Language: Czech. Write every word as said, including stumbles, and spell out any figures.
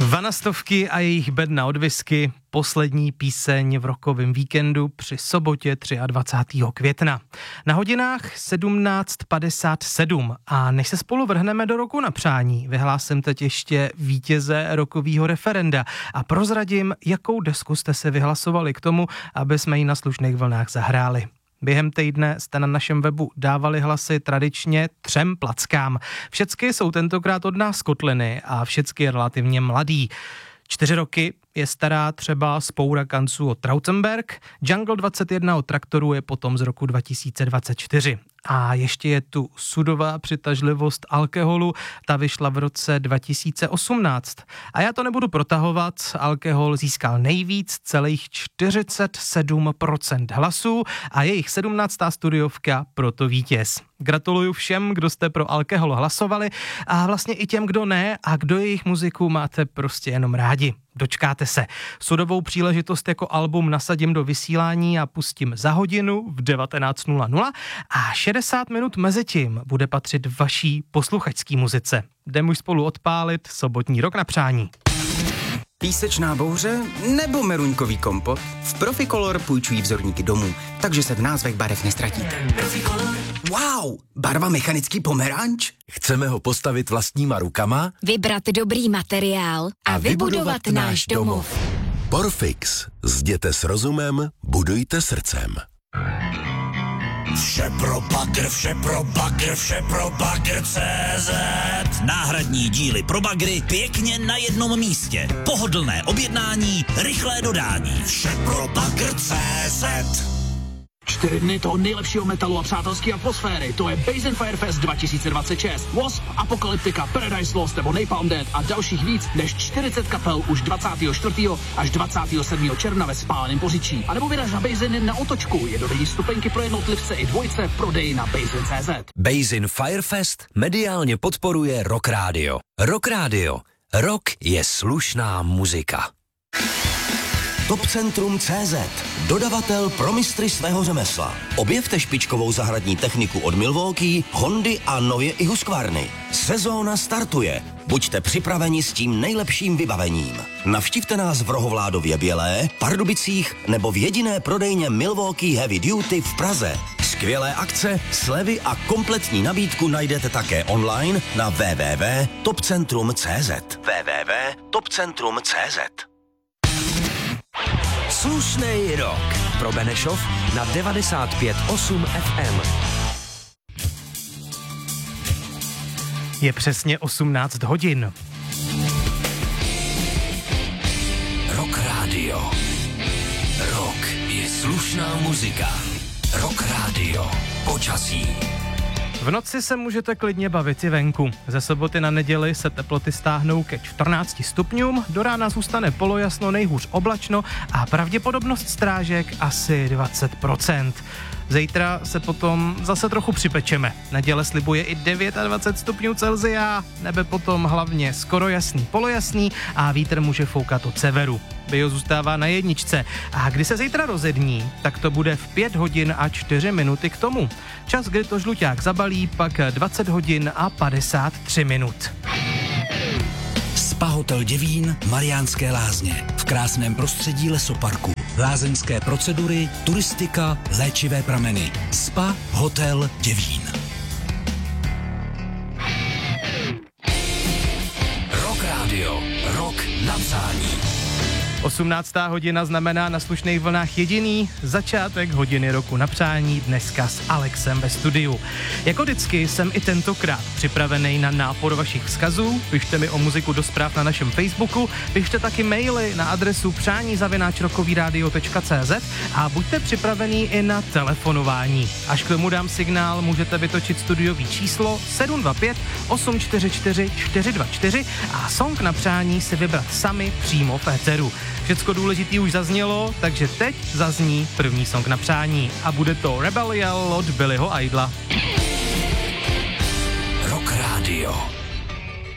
Vanastovky a jejich bedna od whisky, poslední píseň v rokovém víkendu při sobotě dvacátého třetího května. Na hodinách sedmnáct padesát sedm a než se spolu vrhneme do roku na přání, vyhlásím teď ještě vítěze rokového referenda a prozradím, jakou desku jste se vyhlasovali k tomu, aby jsme ji na slušných vlnách zahráli. Během týdne jste na našem webu dávali hlasy tradičně třem plackám. Všecky jsou tentokrát od nás z kotliny a všecky je relativně mladý. Čtyři roky je stará třeba Spoura kanců od Trautenberg, Jungle dvacet jedna od Traktoru je potom z roku dva tisíce dvacet čtyři. A ještě je tu sudová přitažlivost alkoholu, ta vyšla v roce dva tisíce osmnáct. A já to nebudu protahovat, alkohol získal nejvíc, celých čtyřicet sedm procent hlasů a jejich sedmnáctá studiovka proto vítěz. Gratuluju všem, kdo jste pro alkohol hlasovali a vlastně i těm, kdo ne a kdo jejich muziku máte prostě jenom rádi. Dočkáte se. Sudovou příležitost jako album nasadím do vysílání a pustím za hodinu v devatenáct nula nula a šedesát minut mezi tím bude patřit vaší posluchačský muzice. Jdeme už spolu odpálit sobotní rok na přání. Písečná bouře nebo meruňkový kompot? V Proficolor půjčují vzorníky domů, takže se v názvech barev nestratíte. Wow, barva mechanický pomeranč? Chceme ho postavit vlastníma rukama? Vybrat dobrý materiál a, a vybudovat, vybudovat náš domov. Porfix. Zděte s rozumem, budujte srdcem. Vše pro bagr, vše pro bagr, vše pro bagr tečka cé zet. Náhradní díly pro bagry pěkně na jednom místě. Pohodlné objednání, rychlé dodání. Vše pro bagr tečka cé zet. Čtyři dny toho nejlepšího metalu a přátelské atmosféry. To je Basin Firefest dva tisíce dvacet šest. Wasp, Apocalyptica, Paradise Lost nebo Napalm Death a dalších víc než čtyřicet kapel už dvacátého čtvrtého až dvacátého sedmého června ve Spáleném Poříčí. A nebo vyraž na Basin na otočku. Jednodenní stupenky pro jednotlivce i dvojce prodej na Basin tečka cé zet. Basin Firefest mediálně podporuje Rock Radio. Rock Radio. Rock je slušná muzika. Topcentrum tečka cé zet. Dodavatel pro mistry svého řemesla. Objevte špičkovou zahradní techniku od Milwaukee, Hondy a nově i Husqvarny. Sezóna startuje. Buďte připraveni s tím nejlepším vybavením. Navštivte nás v Rohovládově Bělé, Pardubicích nebo v jediné prodejně Milwaukee Heavy Duty v Praze. Skvělé akce, slevy a kompletní nabídku najdete také online na w w w tečka topcentrum tečka cé zet. w w w tečka topcentrum tečka cé zet. Slušnej rok pro Benešov na devadesát pět osm ef em. Je přesně osmnáct hodin. Rock Radio. Rock je slušná muzika. Rock Radio. Počasí. V noci se můžete klidně bavit i venku. Ze soboty na neděli se teploty stáhnou ke čtrnácti stupňům, do rána zůstane polojasno, nejhůř oblačno a pravděpodobnost strážek asi dvacet procent. Zítra se potom zase trochu připečeme. Neděle slibuje i dvacet devět stupňů Celsia, nebe potom hlavně skoro jasný, polojasný a vítr může foukat od severu. Bio zůstává na jedničce a kdy se zítra rozední, tak to bude v pět hodin a čtyři minuty k tomu. Čas, kdy to žluťák zabalí, pak dvacet hodin a padesát tři minut. Spa Hotel Děvín, Mariánské Lázně. V krásném prostředí lesoparku. Lázeňské procedury, turistika, léčivé prameny. Spa Hotel Děvín. Rock Radio. Rock na přání. osmnáctá hodina znamená na slušných vlnách jediný začátek hodiny roku na přání dneska s Alexem ve studiu. Jako vždycky jsem i tentokrát připravený na nápor vašich vzkazů, pište mi o muziku do zpráv na našem Facebooku, pište taky maily na adresu přání zavináč rokovýradio tečka cé zet a buďte připravený i na telefonování. Až k tomu dám signál, můžete vytočit studiový číslo sedm dva pět osm čtyři čtyři čtyři dva čtyři a song na přání si vybrat sami přímo v éteru. Všecko důležitý už zaznělo, takže teď zazní první song na přání a bude to Rebellion od Billyho Idla. Rock Radio.